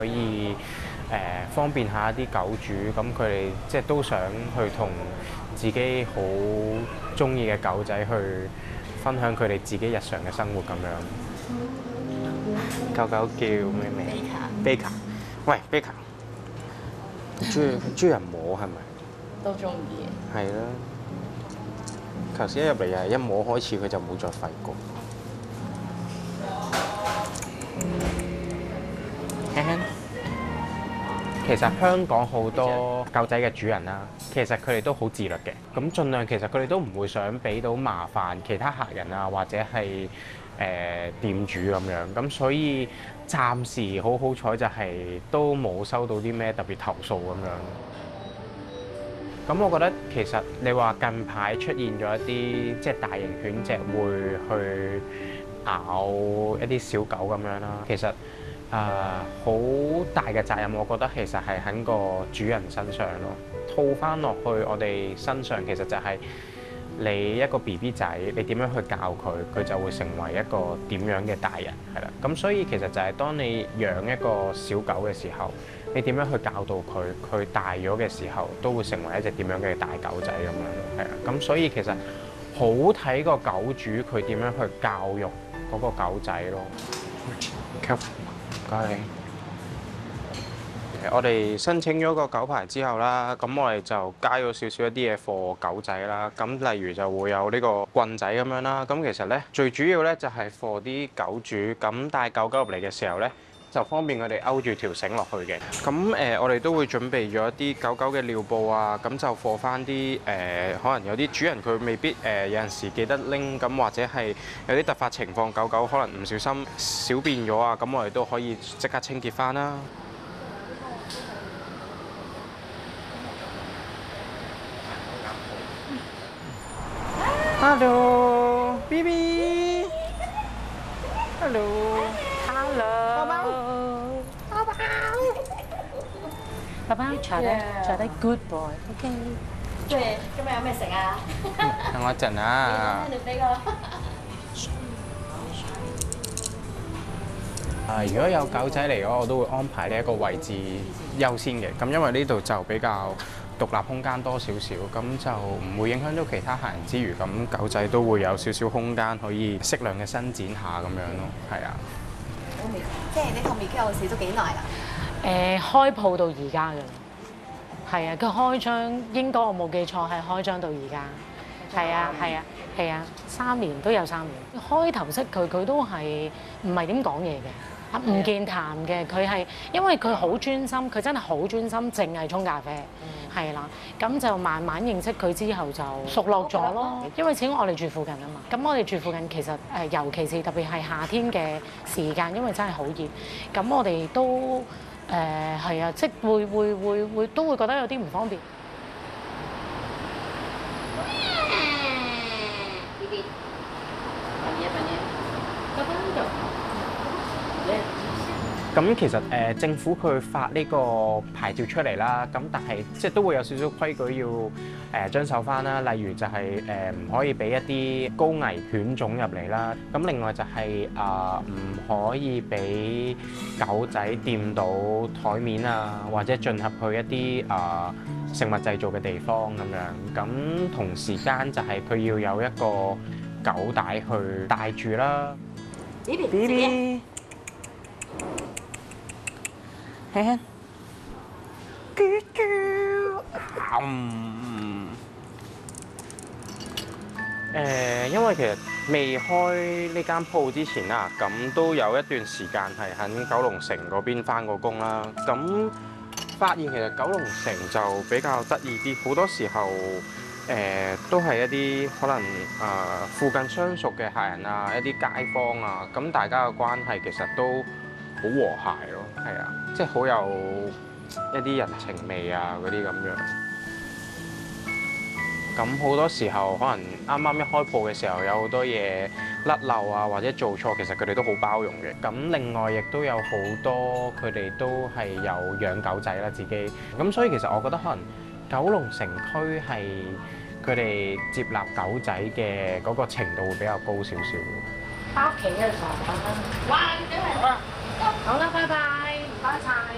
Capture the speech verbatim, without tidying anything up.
可以誒、呃、方便下一啲狗主，咁佢哋即係都想去同自己好中意嘅狗仔去分享佢哋自己日常嘅生活咁樣。狗狗叫咩名 ？Baker。喂 ，Baker。佢中意佢中意人摸係咪？ 都中意。 係啦。頭先一入嚟又係一摸開始，佢就冇再吠過。輕輕。其實香港好多狗仔嘅主人啦，其實佢哋都好自律嘅，咁盡量其實佢哋都唔會想俾到麻煩其他客人啊，或者係誒、呃、店主咁樣，咁所以暫時好好彩就係都冇收到啲咩特別投訴咁樣。咁我覺得其實你話近排出現咗一啲即係大型犬隻會去咬一啲小狗咁樣啦，其實誒好、uh, 大嘅責任，我覺得其實係喺個主人身上咯。套翻落去我哋身上，其實就係你一個 B B 仔，你點樣去教佢，佢就會成為一個點樣嘅大人，係啦。咁所以其實就係當你養一個小狗嘅時候，你點樣去教導佢，佢大咗嘅時候都會成為一隻點樣嘅大狗仔咁樣咯，係啦。咁所以其實好睇個狗主佢點樣去教育嗰個狗仔咯。唔該你。我哋申請咗個狗牌之後啦，咁我哋就加咗少少一啲嘢貨狗仔啦。咁例如就會有呢個棍仔咁樣啦。咁其實咧最主要咧就係貨啲狗主咁帶狗狗入嚟嘅時候咧，就方便佢哋勾住條繩落去嘅。咁誒、呃，我哋都會準備咗一啲狗狗嘅尿布啊，咁就貨翻啲誒，可能有啲主人佢未必誒、呃、有陣時記得拎，咁或者係有啲突發情況，狗狗可能唔小心小便咗啊，咁我哋都可以即刻清潔翻啦。Hello，B B。Hello。 Hello， 寶寶，寶寶， 爸爸坐低，坐低 ，good boy，OK。 今日今日有咩食啊？ 等我一陣啊。 你俾個。 啊，如果有狗仔嚟嘅話，我都會安排呢一個位置優先嘅。咁因為呢度就比較獨立空間多少少，咁就唔會影響到其他客人之餘，咁狗仔都會有少少空間可以適量嘅伸展下咁樣咯。係啊。 即係呢個未開始都幾耐啦？ 誒、呃，開鋪到而家㗎啦，係啊，佢開張應該我冇記錯係開張到而家，係啊，係啊，係啊，三年都有三年。開頭識佢，佢都係唔係點講嘢嘅。唔健談嘅，佢係因為佢好專心，佢真係好專心，淨係沖咖啡，係啦、嗯。咁就慢慢認識佢之後就熟絡咗咯。因為始終我哋住附近啊嘛，咁我哋住附近其實誒，尤其是特別係夏天嘅時間，因為真係好熱，咁我哋都誒係啊，即係會會會會都會覺得有啲唔方便。 咁其實誒、呃、政府佢發呢個牌照出嚟啦，咁但係即係都會有少少規矩要誒、呃、遵守翻啦。例如就係誒唔可以俾一啲高危犬種入嚟啦。咁另外就係啊唔可以俾狗仔掂到台面啊，或者進入去一啲啊、呃、食物製造嘅地方咁樣。咁同時間就係佢要有一個狗帶去帶住啦。 B B。 輕輕，啾啾，嗯，誒，因為其實未開呢間鋪之前啦，咁都有一段時間係喺九龍城嗰邊返過工啦。咁發現其實九龍城就比較得意啲，好多時候誒都係一啲可能誒附近相熟嘅客人啊，一啲街坊啊，咁大家嘅關係其實都好和諧咯，係啊，即係好有一啲人情味啊嗰啲咁樣。咁好多時候可能啱啱一開鋪嘅時候有好多嘢甩漏啊，或者做錯，其實佢哋都好包容嘅。咁另外亦都有好多佢哋都係有養狗仔啦自己。咁所以其實我覺得可能九龍城區係佢哋接納狗仔嘅嗰個程度會比較高少少。 翻屋企嘅時候講緊，哇，真係好啦，拜拜，唔該晒。